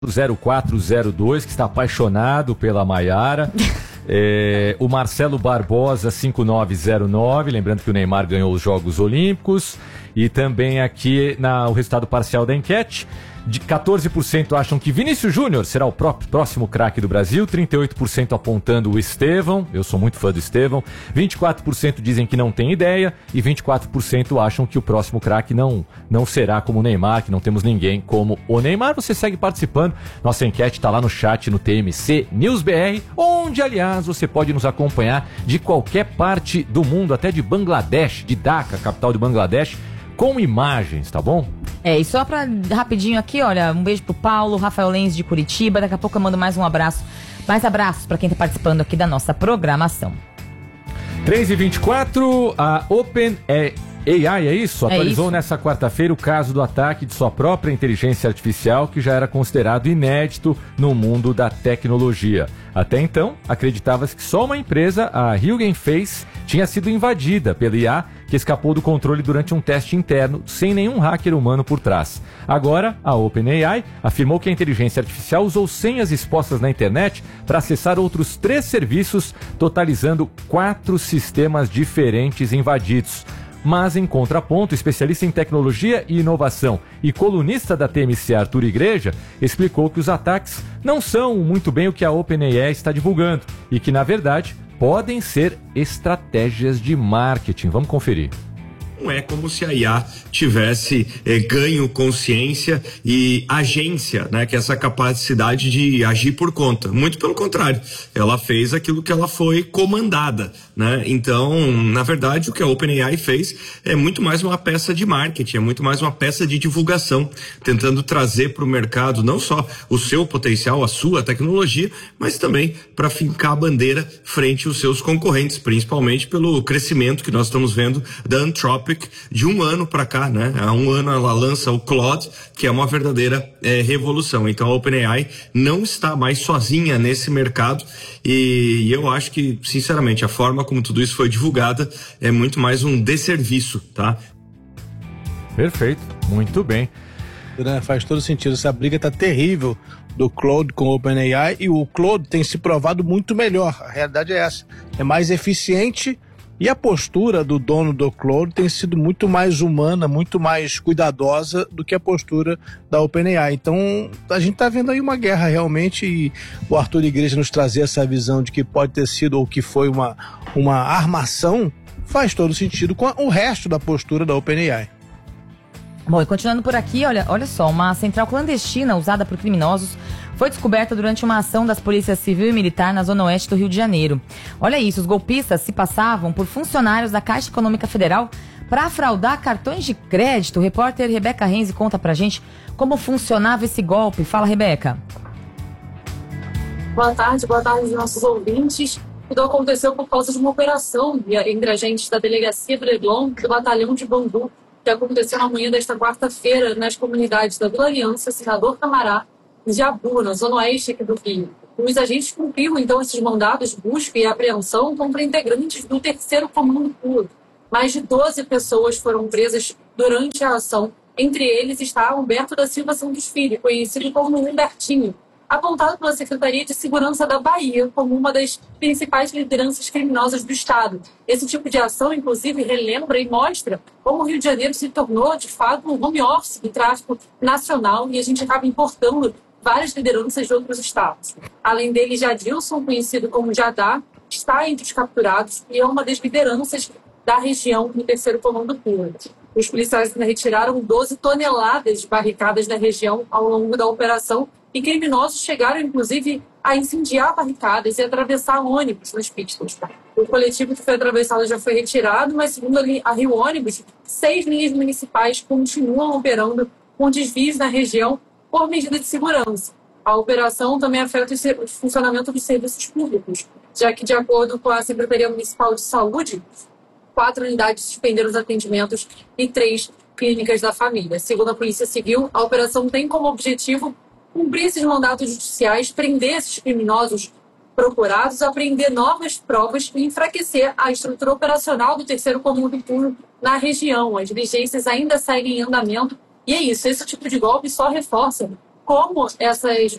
0402, que está apaixonado pela Maiara. O Marcelo Barbosa 5909, lembrando que o Neymar ganhou os Jogos Olímpicos. E também aqui o resultado parcial da enquete, de 14% acham que Vinícius Júnior será o próximo craque do Brasil, 38% apontando o Estevão, eu sou muito fã do Estevão, 24% dizem que não tem ideia e 24% acham que o próximo craque não será como o Neymar, que não temos ninguém como o Neymar. Você segue participando, nossa enquete está lá no chat no TMC News BR, onde aliás você pode nos acompanhar de qualquer parte do mundo, até de Bangladesh, de Dhaka, capital de Bangladesh, com imagens, tá bom? E só pra rapidinho aqui, olha, um beijo pro Paulo, Rafael Lenz de Curitiba, daqui a pouco eu mando mais abraços pra quem tá participando aqui da nossa programação. 3h24, a OpenAI, é isso? Atualizou nessa quarta-feira o caso do ataque de sua própria inteligência artificial, que já era considerado inédito no mundo da tecnologia. Até então, acreditava-se que só uma empresa, a Hugging Face, tinha sido invadida pela IA, que escapou do controle durante um teste interno, sem nenhum hacker humano por trás. Agora, a OpenAI afirmou que a inteligência artificial usou senhas expostas na internet para acessar outros 3 serviços, totalizando 4 sistemas diferentes invadidos. Mas, em contraponto, especialista em tecnologia e inovação e colunista da TMC, Arthur Igreja, explicou que os ataques não são muito bem o que a OpenAI está divulgando e que, na verdade, podem ser estratégias de marketing. Vamos conferir. Não é como se a IA tivesse ganho consciência e agência, né, que é essa capacidade de agir por conta. Muito pelo contrário, ela fez aquilo que ela foi comandada, né? Então, na verdade, o que a OpenAI fez é muito mais uma peça de marketing, é muito mais uma peça de divulgação, tentando trazer para o mercado não só o seu potencial, a sua tecnologia, mas também para fincar a bandeira frente aos seus concorrentes, principalmente pelo crescimento que nós estamos vendo da Anthropic de um ano para cá, né? Há um ano ela lança o Claude, que é uma verdadeira revolução. Então a OpenAI não está mais sozinha nesse mercado e eu acho que, sinceramente, a forma como tudo isso foi divulgada é muito mais um desserviço, tá? Perfeito, muito bem. Faz todo sentido, essa briga tá terrível do Claude com o OpenAI e o Claude tem se provado muito melhor, a realidade é essa, é mais eficiente. E a postura do dono do Claude tem sido muito mais humana, muito mais cuidadosa do que a postura da OpenAI. Então, a gente está vendo aí uma guerra realmente e o Arthur Igreja nos trazer essa visão de que pode ter sido ou que foi uma armação, faz todo sentido com o resto da postura da OpenAI. Bom, e continuando por aqui, olha só, uma central clandestina usada por criminosos foi descoberta durante uma ação das polícias civil e militar na zona oeste do Rio de Janeiro. Olha isso, os golpistas se passavam por funcionários da Caixa Econômica Federal para fraudar cartões de crédito. O repórter Rebeca Renzi conta pra gente como funcionava esse golpe. Fala, Rebeca. Boa tarde aos nossos ouvintes. Tudo aconteceu por causa de uma operação entre agentes da Delegacia do Leblon e do Batalhão de Bangu, que aconteceu na manhã desta quarta-feira nas comunidades da Vila Aliança, Senador Camará e Jabu, na zona oeste aqui do Rio. Os agentes cumpriram, então, esses mandados de busca e apreensão contra integrantes do 3º Comando Puro. Mais de 12 pessoas foram presas durante a ação. Entre eles está Humberto da Silva Santos Filho, conhecido como Humbertinho, apontado pela Secretaria de Segurança da Bahia como uma das principais lideranças criminosas do Estado. Esse tipo de ação, inclusive, relembra e mostra como o Rio de Janeiro se tornou, de fato, um home office do tráfico nacional e a gente acaba importando várias lideranças de outros estados. Além dele, Jadilson, conhecido como Jadá, está entre os capturados e é uma das lideranças da região do 3º Comando Puro. Os policiais retiraram 12 toneladas de barricadas da região ao longo da operação e criminosos chegaram, inclusive, a incendiar barricadas e atravessar ônibus nas pistas. O coletivo que foi atravessado já foi retirado, mas, segundo a Rio Ônibus, 6 linhas municipais continuam operando com desvios na região por medida de segurança. A operação também afeta o funcionamento dos serviços públicos, já que, de acordo com a Secretaria Municipal de Saúde, 4 unidades suspenderam os atendimentos e 3 clínicas da família. Segundo a Polícia Civil, a operação tem como objetivo cumprir esses mandatos judiciais, prender esses criminosos procurados, apreender novas provas e enfraquecer a estrutura operacional do 3º Comando Puro na região. As diligências ainda seguem em andamento e é isso, esse tipo de golpe só reforça como essas